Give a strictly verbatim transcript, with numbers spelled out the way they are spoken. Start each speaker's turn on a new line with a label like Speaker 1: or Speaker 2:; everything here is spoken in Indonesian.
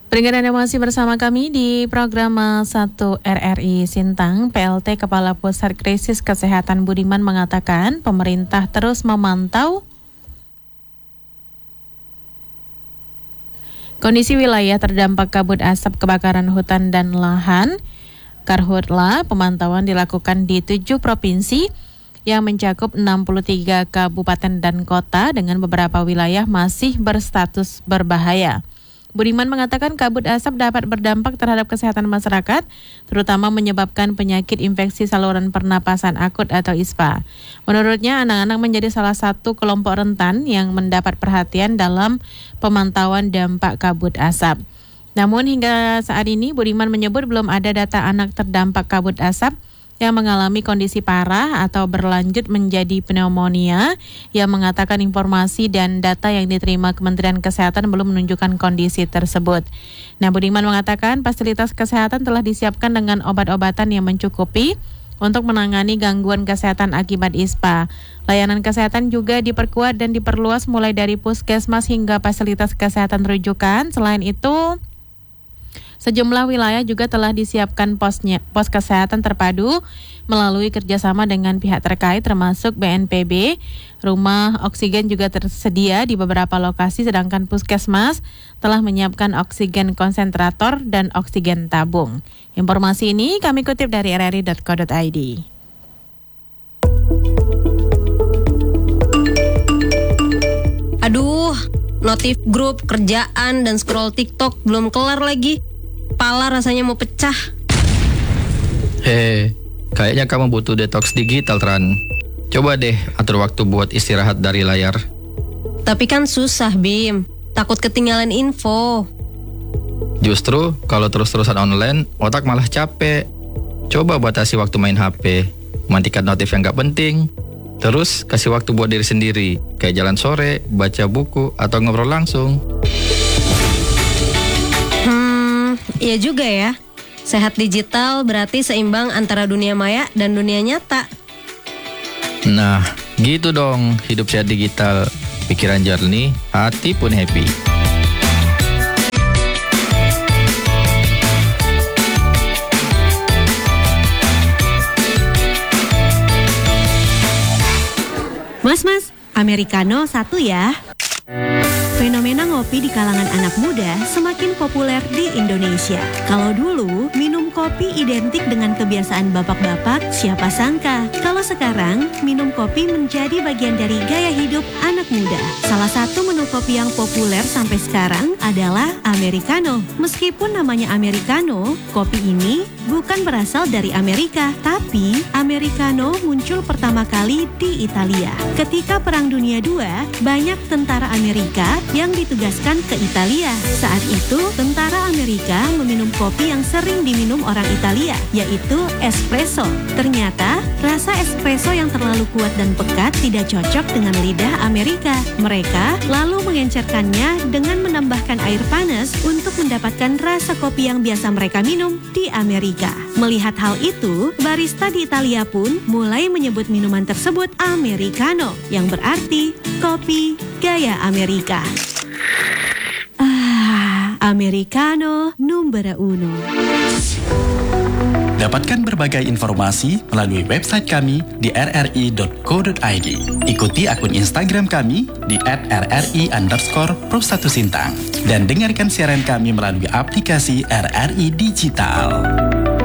Speaker 1: Pendengar Anda masih bersama kami di program satu R R I Sintang. P L T Kepala Pusat Krisis Kesehatan Budiman mengatakan pemerintah terus memantau kondisi wilayah terdampak kabut asap kebakaran hutan dan lahan. Karhutla, pemantauan dilakukan di tujuh provinsi yang mencakup enam puluh tiga kabupaten dan kota dengan beberapa wilayah masih berstatus berbahaya. Budiman mengatakan kabut asap dapat berdampak terhadap kesehatan masyarakat, terutama menyebabkan penyakit infeksi saluran pernapasan akut atau I S P A. Menurutnya, anak-anak menjadi salah satu kelompok rentan yang mendapat perhatian dalam pemantauan dampak kabut asap. Namun hingga saat ini, Budiman menyebut belum ada data anak terdampak kabut asap yang mengalami kondisi parah atau berlanjut menjadi pneumonia, yang mengatakan informasi dan data yang diterima Kementerian Kesehatan belum menunjukkan kondisi tersebut. Nah, Budiman mengatakan fasilitas kesehatan telah disiapkan dengan obat-obatan yang mencukupi untuk menangani gangguan kesehatan akibat I S P A. Layanan kesehatan juga diperkuat dan diperluas mulai dari puskesmas hingga fasilitas kesehatan rujukan. Selain itu, sejumlah wilayah juga telah disiapkan posnya, pos kesehatan terpadu melalui kerjasama dengan pihak terkait termasuk B N P B. Rumah oksigen juga tersedia di beberapa lokasi, sedangkan puskesmas telah menyiapkan oksigen konsentrator dan oksigen tabung. Informasi ini kami kutip dari r r i dot co dot i d.
Speaker 2: Aduh, notif grup, kerjaan, dan scroll TikTok belum kelar lagi. Kepala rasanya mau pecah.
Speaker 3: Hei, kayaknya kamu butuh detox digital, Tran. Coba deh atur waktu buat istirahat dari layar.
Speaker 2: Tapi kan susah, Bim. Takut ketinggalan info.
Speaker 3: Justru kalau terus-terusan online, otak malah capek. Coba batasi waktu main H P, matikan notif yang gak penting. Terus kasih waktu buat diri sendiri, kayak jalan sore, baca buku, atau ngobrol langsung.
Speaker 2: Iya juga ya, sehat digital berarti seimbang antara dunia maya dan dunia nyata.
Speaker 3: Nah, gitu dong, hidup sehat digital, pikiran jernih, hati pun happy.
Speaker 4: Mas-mas, Americano satu ya. Fenomena ngopi di kalangan anak muda semakin populer di Indonesia. Kalau dulu, minum kopi identik dengan kebiasaan bapak-bapak, siapa sangka. Kalau sekarang, minum kopi menjadi bagian dari gaya hidup anak muda. Salah satu menu kopi yang populer sampai sekarang adalah Americano. Meskipun namanya Americano, kopi ini bukan berasal dari Amerika, tapi Americano muncul pertama kali di Italia. Ketika Perang Dunia kedua, banyak tentara Amerika yang ditugaskan ke Italia. Saat itu, tentara Amerika meminum kopi yang sering diminum orang Italia, yaitu espresso. Ternyata, rasa espresso yang terlalu kuat dan pekat tidak cocok dengan lidah Amerika. Mereka lalu mengencerkannya dengan menambahkan air panas untuk mendapatkan rasa kopi yang biasa mereka minum di Amerika. Melihat hal itu, barista di Italia pun mulai menyebut minuman tersebut Americano, yang berarti kopi gaya Amerika. Ah, Americano numero uno.
Speaker 5: Dapatkan berbagai informasi melalui website kami di r r i dot co dot i d. Ikuti akun Instagram kami di at r r i underscore pro satu Sintang. Dan dengarkan siaran kami melalui aplikasi R R I Digital.